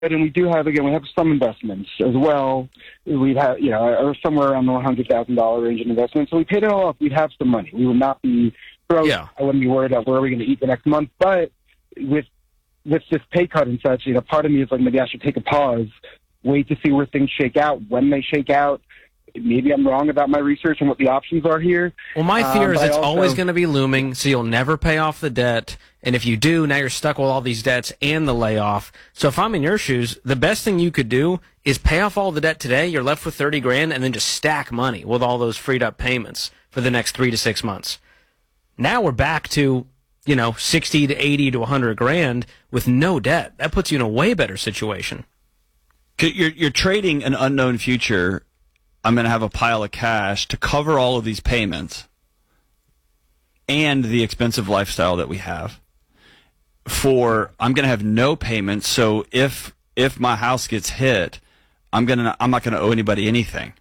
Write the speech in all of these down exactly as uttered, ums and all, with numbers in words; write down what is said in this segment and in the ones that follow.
and we do have, again, we have some investments as well. We'd have, you know, or somewhere around the one hundred thousand dollars range in investments. So we paid it all off. We'd have some money. We would not be broke. Yeah. I wouldn't be worried about where are we going to eat the next month. But with with this pay cut and such, you know, part of me is like, maybe I should take a pause, wait to see where things shake out, when they shake out. Maybe I'm wrong about my research and what the options are here. Well, my fear um, is it's also, always going to be looming, so you'll never pay off the debt. And if you do, now you're stuck with all these debts and the layoff. So if I'm in your shoes, the best thing you could do is pay off all the debt today. You're left with thirty grand, and then just stack money with all those freed up payments for the next three to six months. Now we're back to, you know, sixty to eighty to one hundred grand with no debt. That puts you in a way better situation. You're, you're trading an unknown future. I'm going to have a pile of cash to cover all of these payments and the expensive lifestyle that we have. For I'm going to have no payments, so if if my house gets hit, I'm going to I'm not going to owe anybody anything.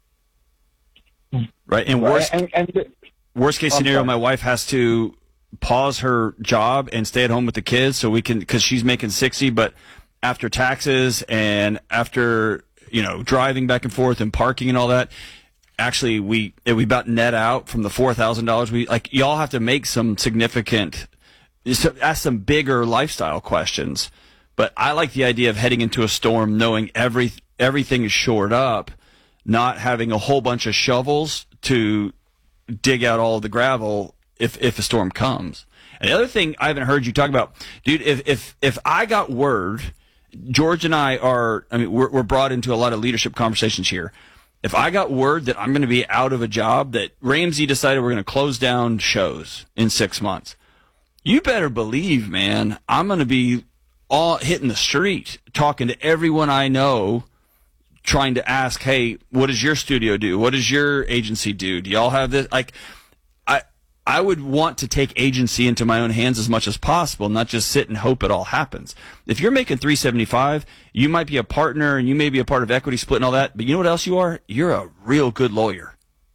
Right? And worst and, and, worst case scenario, my wife has to pause her job and stay at home with the kids so we can, because she's making sixty, but after taxes and after, you know, driving back and forth and parking and all that, actually we we about net out from the four thousand dollars. We like y'all have to make some significant, ask some bigger lifestyle questions. But I like the idea of heading into a storm knowing every everything is shored up, not having a whole bunch of shovels to dig out all of the gravel if if a storm comes. And the other thing I haven't heard you talk about, dude, if if if I got word, George and I are, I mean, we're, we're brought into a lot of leadership conversations here. If I got word that I'm going to be out of a job, that Ramsey decided we're going to close down shows in six months, you better believe, man, I'm going to be all hitting the street, talking to everyone I know, trying to ask, hey, what does your studio do? What does your agency do? Do y'all have this? Like, I, I would want to take agency into my own hands as much as possible, not just sit and hope it all happens. If you're making three seventy-five, you might be a partner and you may be a part of equity split and all that, but you know what else you are? You're a real good lawyer.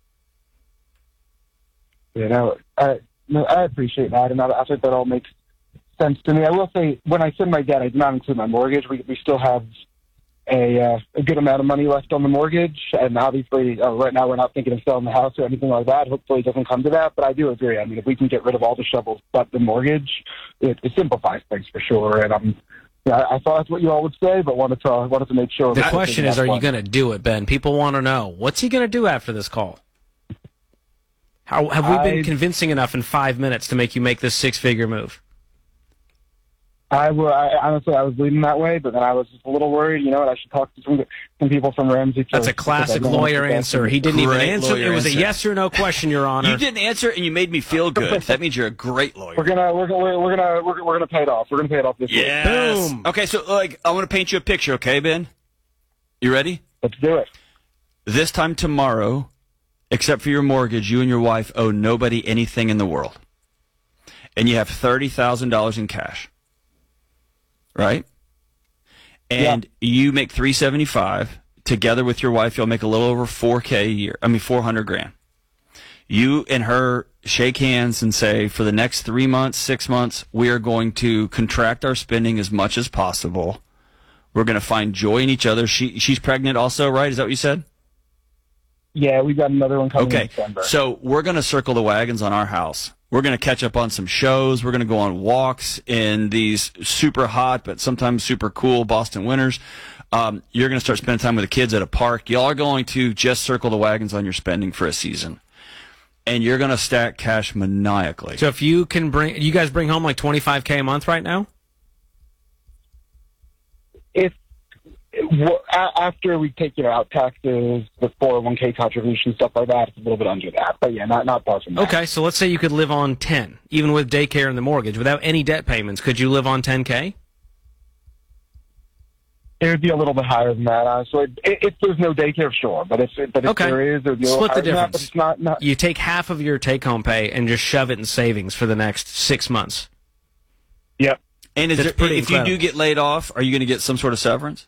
You know, I, no, I appreciate that, and I, I think that all makes sense to me. I will say, when I send my debt, I do not include my mortgage. We we still have a uh, a good amount of money left on the mortgage, and obviously uh, right now we're not thinking of selling the house or anything like that. Hopefully it doesn't come to that, but I do agree. I mean, if we can get rid of all the shovels but the mortgage, it, it simplifies things for sure. And I'm, yeah, I thought that's what you all would say, but wanted to wanted to make sure. The question is, are you going to do it, Ben? People want to know, what's he going to do after this call? How have we been I, convincing enough in five minutes to make you make this six-figure move? I, I honestly, I was leading that way, but then I was just a little worried. You know what? I should talk to some some people from Ramsey. That's a classic lawyer answer. He didn't even Great answer. It was answer. a yes or no question, Your Honor. You didn't answer, and you made me feel good. That means you're a great lawyer. We're gonna we're gonna we're gonna we're, we're gonna pay it off. We're gonna pay it off this week. Yes. Boom. Okay, so like I want to paint you a picture. Okay, Ben, you ready? Let's do it. This time tomorrow, except for your mortgage, you and your wife owe nobody anything in the world, and you have thirty thousand dollars in cash. Right? And yeah. You make three seventy-five. Together with your wife, you'll make a little over four K a year. I mean, four hundred grand. You and her shake hands and say, for the next three months, six months, we are going to contract our spending as much as possible. We're going to find joy in each other. She She's pregnant also, right? Is that what you said? Yeah, we got another one coming okay. in December. So we're going to circle the wagons on our house. We're going to catch up on some shows. We're going to go on walks in these super hot but sometimes super cool Boston winters. Um, you're going to start spending time with the kids at a park. Y'all are going to just circle the wagons on your spending for a season. And you're going to stack cash maniacally. So if you can bring, you guys bring home like twenty-five K a month right now? If after we take, you know, out taxes, the four oh one K contribution, stuff like that, it's a little bit under that. But yeah, not not far from that. Okay, so let's say you could live on ten, even with daycare and the mortgage, without any debt payments. Could you live on ten K? It would be a little bit higher than that, honestly. If, if there's no daycare, sure. But if, but if okay. there is, it would be a little Split higher the difference. Than that, but it's not, not... You take half of your take-home pay and just shove it in savings for the next six months. Yep. And is there, if incredible. you do get laid off, are you going to get some sort of severance?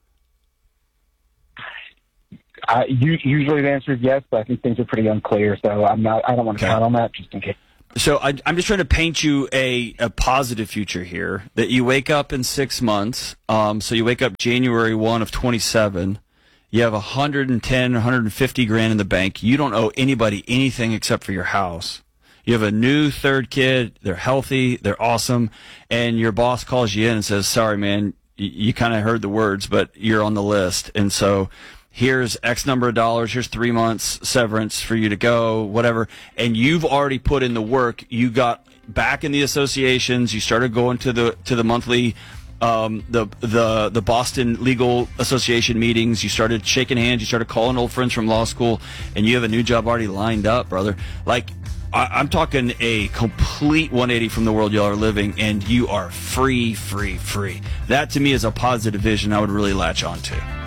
Uh, usually the answer is yes, but I think things are pretty unclear, so I'm not. I don't want to okay. count on that just in case. So I, I'm just trying to paint you a, a positive future here. That you wake up in six months. Um, so you wake up January first of twenty-seven. You have one hundred ten, one hundred fifty grand in the bank. You don't owe anybody anything except for your house. You have a new third kid. They're healthy. They're awesome. And your boss calls you in and says, sorry, man, you, you kind of heard the words, but you're on the list. And so here's X number of dollars. Here's three months severance for you to go, whatever. And you've already put in the work. You got back in the associations. You started going to the to the monthly Um, the the the Boston Legal Association meetings. You started shaking hands. You started calling old friends from law school, and you have a new job already lined up, brother. Like I, I'm talking a complete one eighty from the world y'all are living, and you are free, free, free. That to me is a positive vision I would really latch on to.